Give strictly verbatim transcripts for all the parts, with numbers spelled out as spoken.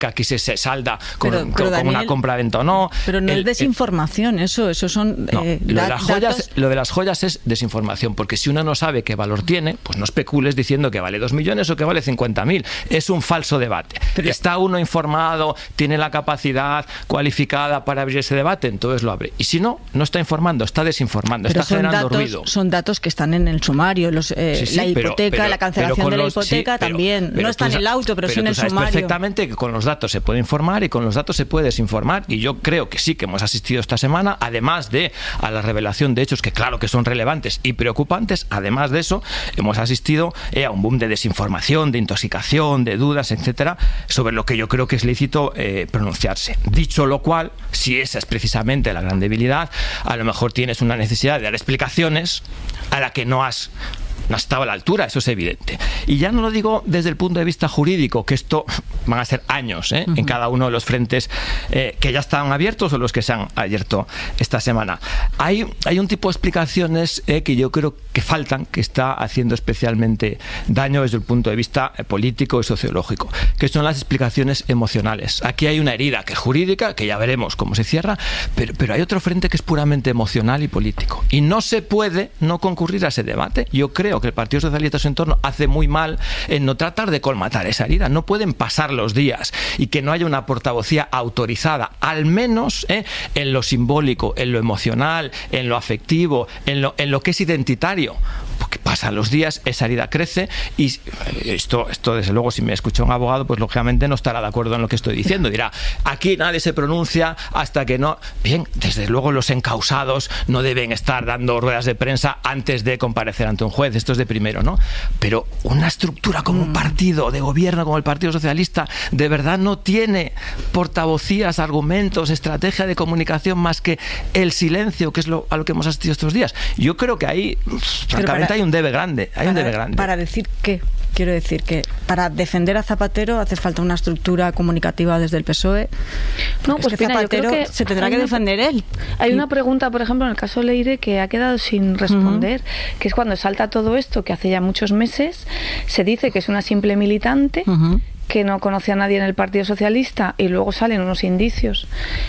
que aquí se, se salda con, pero, con, pero con Daniel, una compraventa o no. Pero no el, es desinformación, el, eso, eso son no, eh, lo, de da, las joyas, datos... lo de las joyas es desinformación, porque si uno no sabe qué valor tiene, pues no especules diciendo que vale dos millones o que vale cincuenta mil. Es un falso debate. Pero está uno informado, tiene la capacidad cualificada para abrir ese debate, entonces lo abre. Y si no, no está informando, está desinformando, pero está generando datos, ruido. Son datos que están en el sumario, los, eh, sí, sí, la hipoteca, pero, pero, la cancelación de la los, hipoteca sí, pero, también. pero no está en el auto, pero, pero sí en el sabes sumario. Perfectamente que con los datos se puede informar y con los datos se puede desinformar, y yo creo que sí que hemos asistido esta semana, además de a la revelación de hechos que claro que son relevantes y preocupantes, además de eso hemos asistido eh, a un boom de desinformación, de intoxicación, de dudas, etcétera, sobre lo que yo creo que es lícito eh, pronunciarse. Dicho lo cual, si esa es precisamente la gran debilidad, a lo mejor tienes una necesidad de dar explicaciones a la que no has no ha estado a la altura, eso es evidente. Y ya no lo digo desde el punto de vista jurídico, que esto van a ser años ¿eh? uh-huh. en cada uno de los frentes eh, que ya están abiertos o los que se han abierto esta semana. Hay, hay un tipo de explicaciones eh, que yo creo que faltan, que está haciendo especialmente daño desde el punto de vista político y sociológico, que son las explicaciones emocionales. Aquí hay una herida que es jurídica, que ya veremos cómo se cierra, pero, pero hay otro frente que es puramente emocional y político. Y no se puede no concurrir a ese debate. Yo creo que el Partido Socialista y su entorno hace muy mal en no tratar de colmatar esa herida. No pueden pasar los días y que no haya una portavocía autorizada, al menos ¿eh? en lo simbólico, en lo emocional, en lo afectivo, en lo, en lo que es identitario. Porque pasan los días, esa herida crece y esto, esto desde luego, si me escucha un abogado, pues lógicamente no estará de acuerdo en lo que estoy diciendo. Dirá, aquí nadie se pronuncia hasta que no... Bien, desde luego los encausados no deben estar dando ruedas de prensa antes de comparecer ante un juez. Esto es de primero, ¿no? Pero una estructura como un partido de gobierno como el Partido Socialista de verdad no tiene portavocías, argumentos, estrategia de comunicación más que el silencio, que es lo, a lo que hemos asistido estos días. Yo creo que ahí, francamente, para, hay un debe grande. Hay para, un debe grande. Para decir que, quiero decir que para defender a Zapatero hace falta una estructura comunicativa desde el P S O E. No, pues es que mira, Zapatero yo creo que se tendrá que defender él. Hay y... una pregunta, por ejemplo, en el caso de Leire, que ha quedado sin responder, uh-huh. que es cuando salta todo esto, que hace ya muchos meses se dice que es una simple militante, uh-huh. que no conoce a nadie en el Partido Socialista, y luego salen unos indicios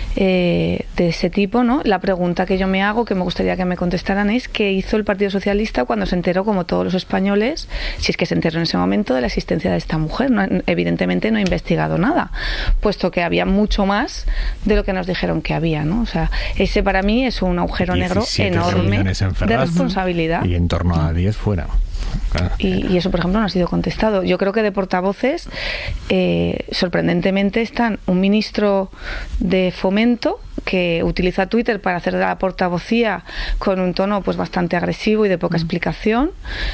eh, de ese tipo, ¿no? La pregunta que yo me hago, que me gustaría que me contestaran, es ¿qué hizo el Partido Socialista cuando se enteró, como todos los españoles, si es que se enteró en ese momento, de la existencia de esta mujer? No, evidentemente no ha investigado nada, puesto que había mucho más de lo que nos dijeron que había, ¿no? O sea, ese para mí es un agujero negro enorme de responsabilidad. Y en torno a diez fuera. Claro. Y, y eso, por ejemplo, no ha sido contestado. Yo creo que de portavoces, eh, sorprendentemente, están un ministro de Fomento que utiliza Twitter para hacer de la portavocía con un tono pues bastante agresivo y de poca mm. explicación,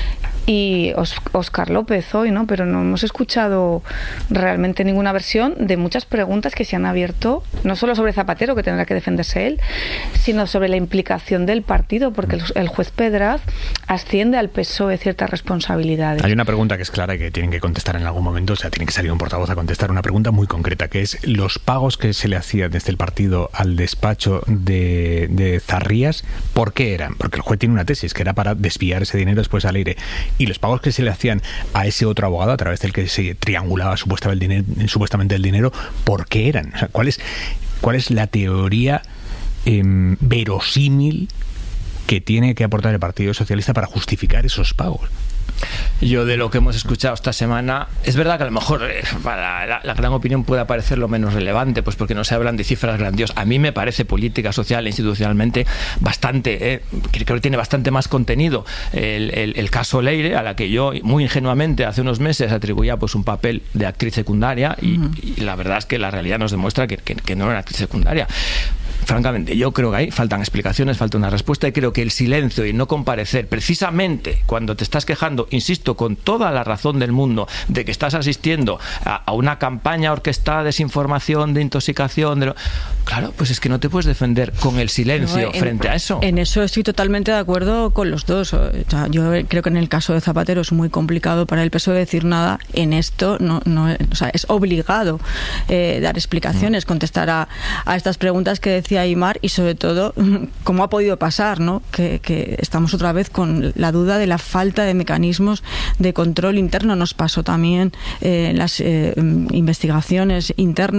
y Óscar López hoy, ¿no? Pero no hemos escuchado realmente ninguna versión de muchas preguntas que se han abierto, no solo sobre Zapatero, que tendrá que defenderse él, sino sobre la implicación del partido, porque el, el juez Pedraz asciende al P S O E ciertas responsabilidades. Hay una pregunta que es clara y que tienen que contestar en algún momento, o sea, tiene que salir un portavoz a contestar una pregunta muy concreta, que es los pagos que se le hacían desde el partido al despacho de, de Zarrías, ¿por qué eran? Porque el juez tiene una tesis, que era para desviar ese dinero después al aire. Y los pagos que se le hacían a ese otro abogado, a través del que se triangulaba supuestamente el dinero, supuestamente el dinero, ¿por qué eran? O sea, ¿cuál es, cuál es la teoría eh, verosímil que tiene que aportar el Partido Socialista para justificar esos pagos? Yo, de lo que hemos escuchado esta semana, es verdad que a lo mejor eh, para la, la gran opinión puede parecer lo menos relevante, pues porque no se hablan de cifras grandiosas. A mí me parece política, social e institucionalmente bastante, eh, creo que tiene bastante más contenido el, el, el caso Leire, a la que yo muy ingenuamente hace unos meses atribuía pues un papel de actriz secundaria, y, uh-huh. y la verdad es que la realidad nos demuestra que, que, que no era una actriz secundaria. Francamente, yo creo que ahí faltan explicaciones, falta una respuesta, y creo que el silencio y no comparecer, precisamente cuando te estás quejando, insisto, con toda la razón del mundo, de que estás asistiendo a, a una campaña orquestada de desinformación, de intoxicación, de lo... claro, pues es que no te puedes defender con el silencio no, en, frente a eso. En eso estoy totalmente de acuerdo con los dos. O sea, yo creo que en el caso de Zapatero es muy complicado para el P S O E decir nada. En esto no, no, o sea, es obligado eh, dar explicaciones, contestar a, a estas preguntas que decía de Aimar y sobre todo cómo ha podido pasar, ¿no? Que, que estamos otra vez con la duda de la falta de mecanismos de control interno. Nos pasó también en eh, las eh, investigaciones internas